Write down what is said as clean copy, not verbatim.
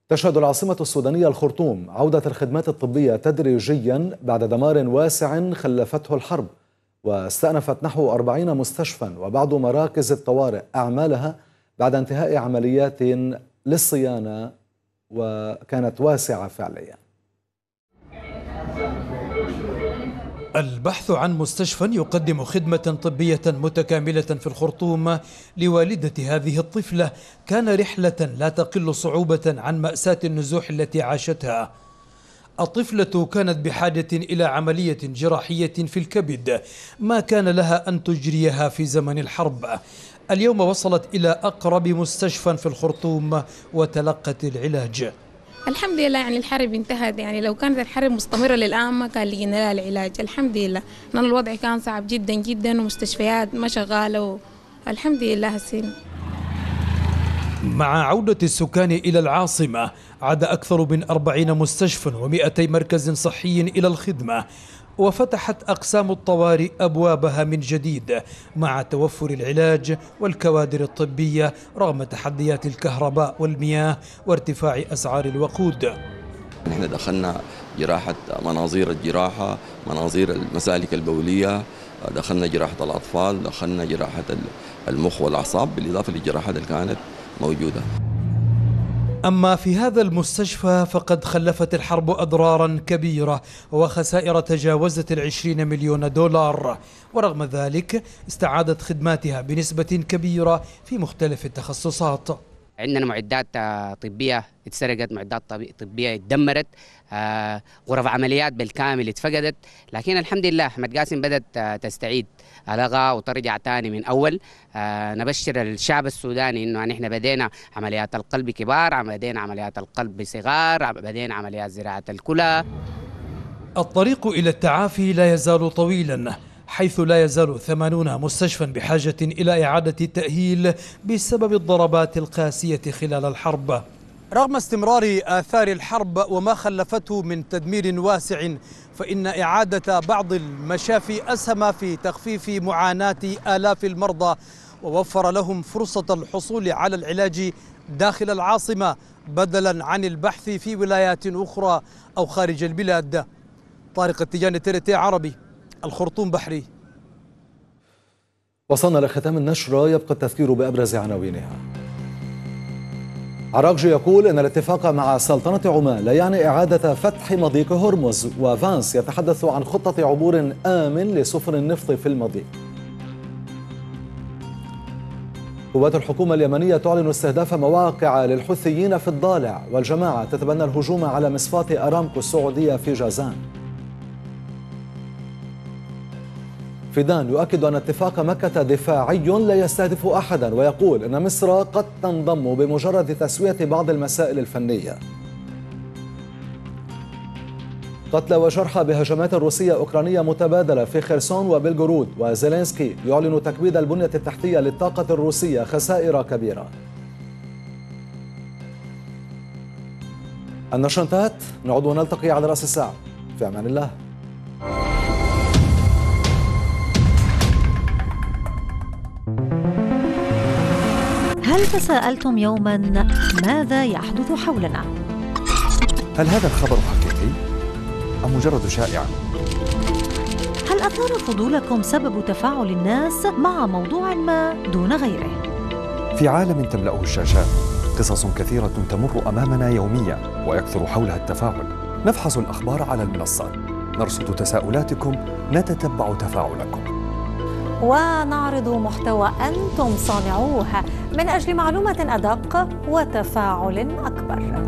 تشهد العاصمة السودانية الخرطوم عودة الخدمات الطبية تدريجيا بعد دمار واسع خلفته الحرب، واستأنفت نحو 40 مستشفى وبعض مراكز الطوارئ أعمالها بعد انتهاء عمليات للصيانة وكانت واسعة فعليا. البحث عن مستشفى يقدم خدمة طبية متكاملة في الخرطوم لوالدة هذه الطفلة كان رحلة لا تقل صعوبة عن مأساة النزوح التي عاشتها. الطفلة كانت بحاجة إلى عملية جراحية في الكبد ما كان لها أن تجريها في زمن الحرب. اليوم وصلت إلى أقرب مستشفى في الخرطوم وتلقت العلاج. الحمد لله، يعني الحرب انتهت. يعني لو كانت الحرب مستمرة للآن ما كان لقينا لها العلاج. الحمد لله، لأن الوضع كان صعب جدا جدا ومستشفيات ما شغالة الحمد لله هسين. مع عودة السكان إلى العاصمة عاد أكثر من 40 مستشفى و200 مركز صحي إلى الخدمة، وفتحت أقسام الطوارئ أبوابها من جديد مع توفر العلاج والكوادر الطبية رغم تحديات الكهرباء والمياه وارتفاع أسعار الوقود. نحن دخلنا جراحة مناظير الجراحة، مناظير المسالك البولية، دخلنا جراحة الأطفال، دخلنا جراحة المخ والأعصاب بالإضافة للجراحات اللي كانت موجودة. أما في هذا المستشفى فقد خلفت الحرب أضرارا كبيرة وخسائر تجاوزت 20 مليون دولار، ورغم ذلك استعادت خدماتها بنسبة كبيرة في مختلف التخصصات. عندنا معدات طبية اتسرقت، معدات طبية اتدمرت، غرف عمليات بالكامل اتفقدت، لكن الحمد لله أحمد قاسم بدأت تستعيد ألغى وترجع تاني من أول. نبشر الشعب السوداني إنه نحن بدينا عمليات القلب كبار، بدينا عمليات القلب صغار، بدينا عمليات زراعة الكلى. الطريق إلى التعافي لا يزال طويلا، حيث لا يزال 80 مستشفى بحاجة إلى إعادة التأهيل بسبب الضربات القاسية خلال الحرب. رغم استمرار آثار الحرب وما خلفته من تدمير واسع، فإن إعادة بعض المشافي أسهم في تخفيف معاناة آلاف المرضى ووفر لهم فرصة الحصول على العلاج داخل العاصمة بدلا عن البحث في ولايات أخرى أو خارج البلاد. طارق التجاني، TRT عربي، الخرطوم بحري. وصلنا لختام النشرة، يبقى التذكير بأبرز عناوينها. عراقجي يقول إن الاتفاق مع سلطنة عمان لا يعني إعادة فتح مضيق هرمز، وفانس يتحدث عن خطة عبور آمن لسفن النفط في المضيق. قوات الحكومة اليمنية تعلن استهداف مواقع للحوثيين في الضالع، والجماعة تتبنى الهجوم على مصفاة أرامكو السعودية في جازان. فيدان يؤكد أن اتفاق مكة دفاعي لا يستهدف أحدا، ويقول أن مصر قد تنضم بمجرد تسوية بعض المسائل الفنية. قتلى وجرحى بهجمات روسية أوكرانية متبادلة في خرسون وبلغورود، وزيلينسكي يعلن تكبيد البنية التحتية للطاقة الروسية، خسائر كبيرة. النشرة انتهت، نعود ونلتقي على رأس الساعة. في أمان الله. هل تساءلتم يوما ماذا يحدث حولنا؟ هل هذا الخبر حقيقي أم مجرد شائعة؟ هل أثار فضولكم سبب تفاعل الناس مع موضوع ما دون غيره؟ في عالم تملأه الشاشات قصص كثيرة تمر أمامنا يوميا ويكثر حولها التفاعل. نفحص الأخبار على المنصات، نرصد تساؤلاتكم، نتتبع تفاعلكم، ونعرض محتوى أنتم صانعوه من أجل معلومة أدق وتفاعل أكبر.